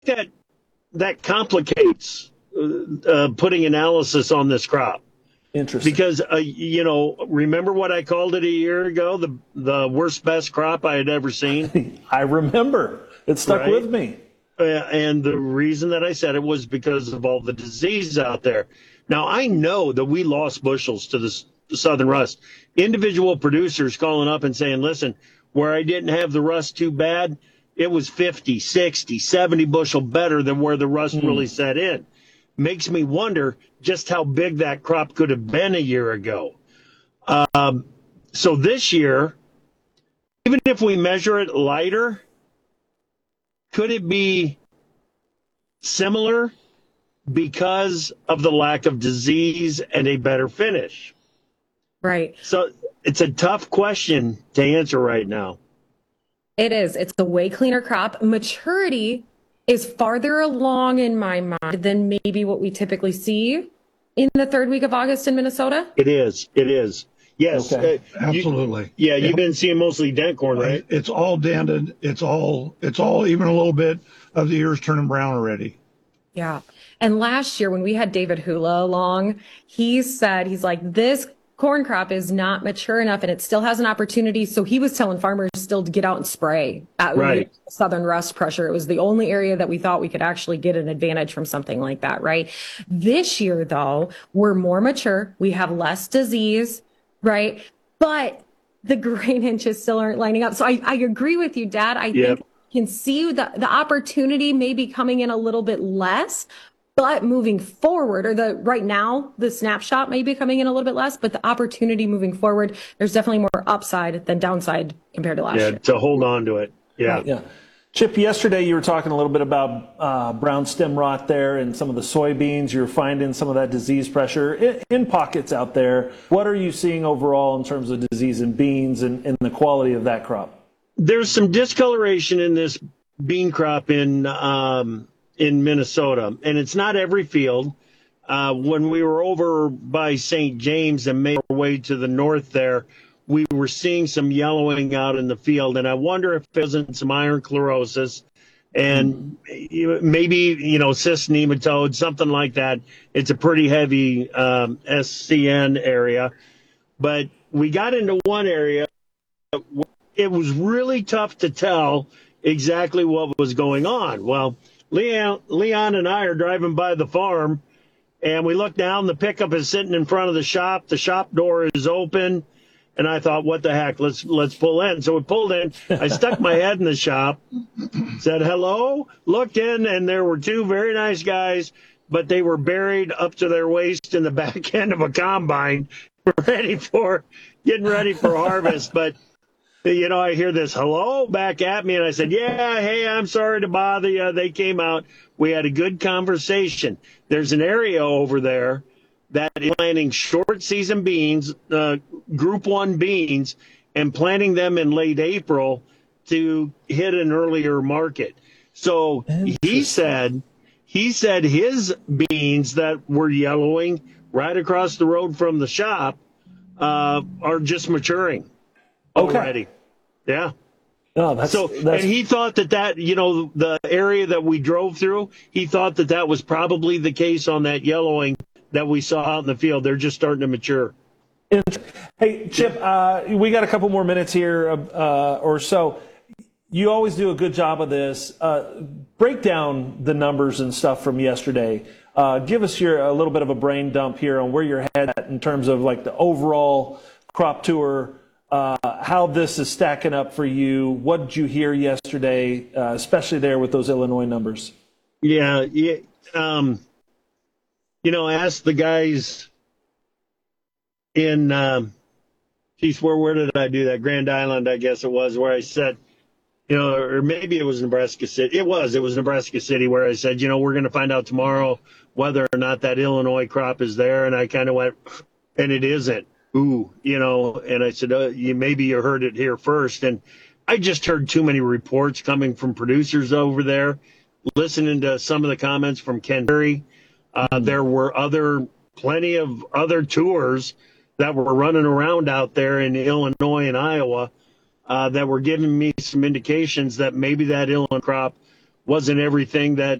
that that complicates putting analysis on this crop. Interesting. Because, remember what I called it a year ago? The worst, best crop I had ever seen? I remember. It stuck with me. And the reason that I said it was because of all the disease out there. Now, I know that we lost bushels to the southern rust. Individual producers calling up and saying, listen, where I didn't have the rust too bad, it was 50, 60, 70 bushel better than where the rust really set in. Makes me wonder just how big that crop could have been a year ago. So this year, even if we measure it lighter, could it be similar because of the lack of disease and a better finish? Right. So it's a tough question to answer right now. It is. It's a way cleaner crop. Maturity is farther along in my mind than maybe what we typically see in the third week of August in Minnesota. It is. Yes. Okay. Absolutely. You've been seeing mostly dent corn, right? It's all dented. It's all even a little bit of the ears turning brown already. Yeah. And last year when we had David Hula along, he said, he's like, this corn crop is not mature enough and it still has an opportunity. So he was telling farmers still to get out and spray at southern rust pressure. It was the only area that we thought we could actually get an advantage from something like that, right? This year, though, we're more mature. We have less disease, right? But the grain inches still aren't lining up. So I agree with you, Dad. I think you can see the opportunity maybe coming in a little bit less. But moving forward, or right now, the snapshot may be coming in a little bit less, but the opportunity moving forward, there's definitely more upside than downside compared to last year. To hold on to it. Yeah. Chip, yesterday you were talking a little bit about brown stem rot there and some of the soybeans. You're finding some of that disease pressure in pockets out there. What are you seeing overall in terms of disease in beans and the quality of that crop? There's some discoloration in this bean crop in Minnesota, and it's not every field. When we were over by St. James and made our way to the north there, we were seeing some yellowing out in the field, and I wonder if there isn't some iron chlorosis and maybe, cyst nematode, something like that. It's a pretty heavy SCN area. But we got into one area. It was really tough to tell exactly what was going on. Well, Leon and I are driving by the farm, and we look down. The pickup is sitting in front of the shop. The shop door is open, and I thought, what the heck? Let's pull in. So we pulled in. I stuck my head in the shop, said hello, looked in, and there were two very nice guys, but they were buried up to their waist in the back end of a combine, getting ready for harvest. But I hear this hello back at me, and I said, hey, I'm sorry to bother you. They came out. We had a good conversation. There's an area over there that is planting short season beans, group 1 beans, and planting them in late April to hit an earlier market. So he said his beans that were yellowing right across the road from the shop are just maturing. Already. Yeah. No, that's... And he thought that the area that we drove through, he thought that was probably the case on that yellowing that we saw out in the field. They're just starting to mature. Hey, Chip, we got a couple more minutes here or so. You always do a good job of this. Break down the numbers and stuff from yesterday. Give us a little bit of a brain dump here on where your head at in terms of like the overall crop tour, how this is stacking up for you. What did you hear yesterday, especially there with those Illinois numbers? Yeah. Ask the guys in, where did I do that? Grand Island, I guess it was, where I said, or maybe it was Nebraska City. It was Nebraska City where I said, we're going to find out tomorrow whether or not that Illinois crop is there. And I kind of went, and it isn't. Ooh, and I said, maybe you heard it here first. And I just heard too many reports coming from producers over there, listening to some of the comments from Ken Perry. There were plenty of other tours that were running around out there in Illinois and Iowa that were giving me some indications that maybe that Illinois crop wasn't everything that